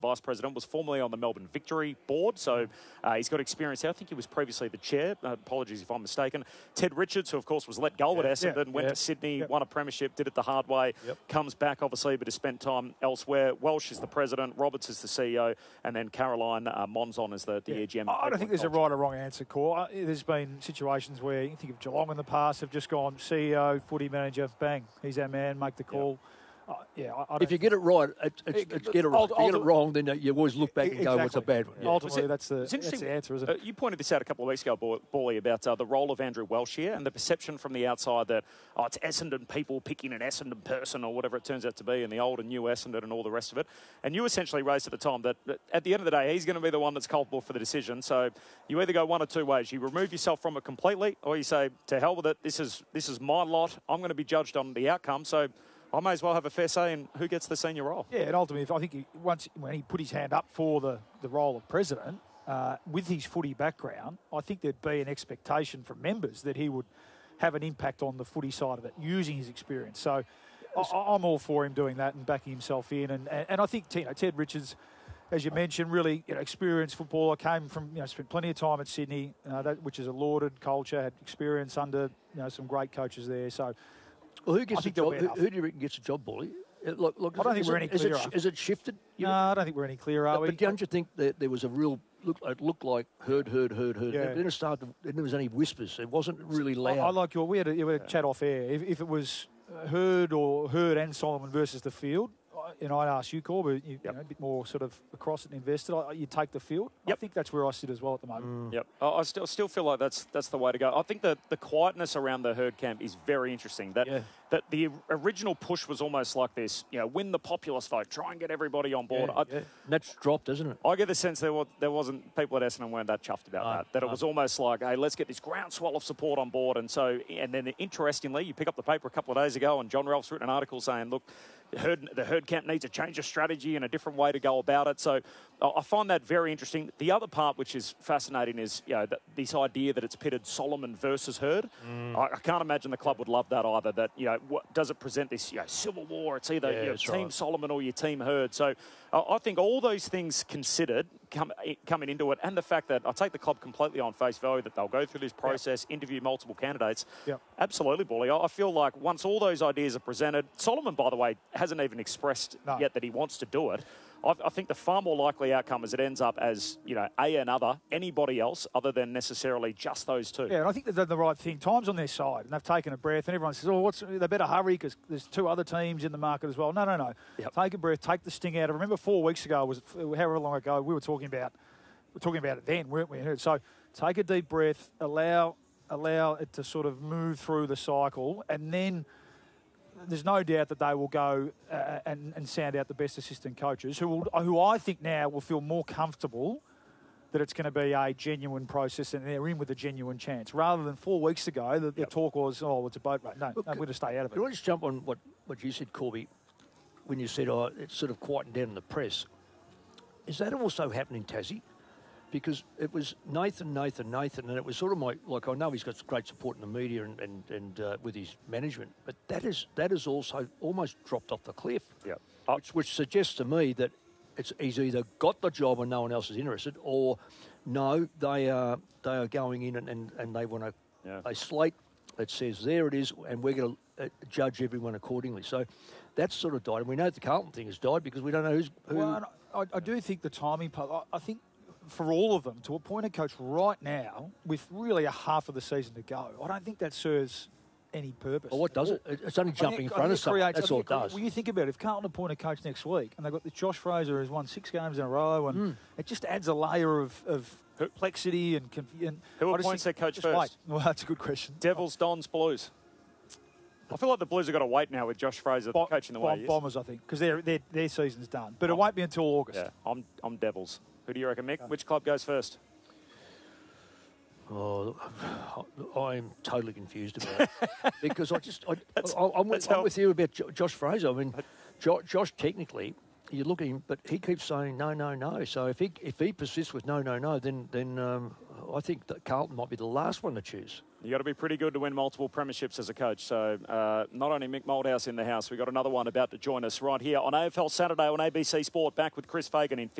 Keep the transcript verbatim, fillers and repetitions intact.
Vice President, was formerly on the Melbourne Victory Board, so uh, he's got experience there. I think he was previously the chair. Uh, apologies if I'm mistaken. Ted Richards, who of course was let go yeah, at Essendon, yeah, went yeah. to Sydney, Yep. won a premiership, did it the hard way, Yep. comes back obviously, but has spent time elsewhere. Welsh is the president, Roberts is the C E O, and then Caroline uh, Monzon is the, the Yeah. E G M. I don't think there's a right or wrong answer, Cor. There's been situations where you think of Geelong in the past have just gone C E O, footy manager, bang, he's our man, make the call. Yeah. Uh, yeah, I, I if you get it right, it's, it's, it's get it right. If you get it wrong, then you always look back and exactly. go, what's a bad one? Yeah. Ultimately, it, that's the, that's the answer, isn't uh, it? You pointed this out a couple of weeks ago, Bawley, about uh, the role of Andrew Welsh here and the perception from the outside that, oh, it's Essendon people picking an Essendon person or whatever it turns out to be, and the old and new Essendon and all the rest of it. And you essentially raised at the time that, that at the end of the day, he's going to be the one that's culpable for the decision. So you either go one or two ways. You remove yourself from it completely, or you say, to hell with it, this is, this is my lot. I'm going to be judged on the outcome. So I may as well have a fair say in who gets the senior role. Yeah, and ultimately, if I think he, once when he put his hand up for the, the role of president, uh, with his footy background, I think there'd be an expectation from members that he would have an impact on the footy side of it, using his experience. So I, I'm all for him doing that and backing himself in. And, and, and I think you know, Ted Richards, as you mentioned, really you know, experienced footballer, came from, you know, spent plenty of time at Sydney, uh, that, which is a lauded culture, had experience under you know, some great coaches there. So. Well, who gets the job? Who, who do you reckon gets a job, Bully? Look, look, I don't think is we're it, any is clearer. It, is it shifted? You No, I don't think we're any clearer, are but, we? But don't you think that there was a real look? It looked like heard, heard, heard, heard. Yeah. Then it started. Then there was only whispers. It wasn't really loud. I, I like your. We had a, we had a chat off air. If, if it was Heard or Heard and Solomon versus the field, I- you know, I'd ask you, Cor, but you, Yep. you know, a bit more sort of across it and invested. I, you take the field. I Yep. think that's where I sit as well at the moment. Yep, I I still still feel like that's that's the way to go. I think that the quietness around the Herd camp is very interesting. That Yeah. that the original push was almost like this, you know, win the populist vote, try and get everybody on board. Yeah, I, yeah. And that's dropped, isn't it? I get the sense there was, there wasn't people at Essendon weren't that chuffed about No, that. That it no. was almost like, hey, let's get this groundswell of support on board. And so, and then interestingly, you pick up the paper a couple of days ago, and John Ralph's written an article saying, look, the herd, the herd camp needs a change of strategy and a different way to go about it. So I I find that very interesting. The other part which is fascinating is, you know, that this idea that it's pitted Solomon versus Herd. Mm. I, I can't imagine the club would love that either. That, you know, what, does it present this, you know, civil war? It's either Yeah, you know, that's Team right. Solomon or your Team Herd. So uh, I think all those things considered come, coming into it, and the fact that I take the club completely on face value that they'll go through this process, interview multiple candidates. Yep. Absolutely, Bully. I I feel like once all those ideas are presented, Solomon, by the way, hasn't even expressed No. yet that he wants to do it. I, I think the far more likely outcome is it ends up as, you know, a another, anybody else other than necessarily just those two. Yeah, and I think they've done the right thing. Time's on their side, and they've taken a breath, and everyone says, oh, what's, they better hurry because there's two other teams in the market as well. No, no, no. Yep. Take a breath, take the sting out. I remember four weeks ago, was however long ago, we were talking about we were talking about it then, weren't we? So take a deep breath, allow allow it to sort of move through the cycle, and then there's no doubt that they will go uh, and, and sound out the best assistant coaches who will, who I think now will feel more comfortable that it's going to be a genuine process and they're in with a genuine chance. Rather than four weeks ago, the, the Yep. talk was, oh, it's a boat race. No, Look, no, we're going to stay out of it. Can I just jump on what, what you said, Corby, when you said, oh, it's sort of quieting down in the press. Is that also happening, Tassie? Because it was Nathan, Nathan, Nathan, and it was sort of my, like, I know he's got great support in the media and, and, and uh, with his management, but that is that is also almost dropped off the cliff, Yeah. which, which suggests to me that it's he's either got the job and no one else is interested, or no, they are they are going in and, and, and they want a, Yeah. a slate that says there it is, and we're going to uh, judge everyone accordingly. So that's sort of died, and we know the Carlton thing has died because we don't know who's who. Well, and I, I do think the timing part, I, I think for all of them, to appoint a coach right now with really a half of the season to go, I don't think that serves any purpose. Well, what does it? It's only I jumping think- in I front think of it someone. creates- That's I all think it cre- does. When you think about it, if Carlton appoint a coach next week and they've got this Josh Fraser who's won six games in a row, and Mm. it just adds a layer of, of complexity and confusion. Who appoints their coach just first? Wait. Well, that's a good question. Devils, Dons, Blues. I feel like the Blues have got to wait now with Josh Fraser Bo- coaching the way Bom- he is. Bombers, I think, because their their their season's done, but it Oh. won't be until August. Yeah, I'm, I'm Devils. Who do you reckon, Mick? Which club goes first? Oh, I'm totally confused about it because I just I, I, I'm, with, that's I'm how- with you about Jo- Josh Fraser. I mean, jo- Josh technically, you look at him, but he keeps saying no, no, no. So if he if he persists with no, no, no, then then um, I think that Carlton might be the last one to choose. You got to be pretty good to win multiple premierships as a coach. So uh, not only Mick Moldhouse in the house, we've got another one about to join us right here on A F L Saturday on A B C Sport. Back with Chris Fagan in